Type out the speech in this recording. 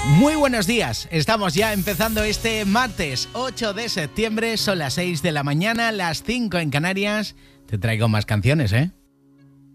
Muy buenos días, estamos ya empezando este martes 8 de septiembre, son las 6 de la mañana, las 5 en Canarias. Te traigo más canciones, ¿eh?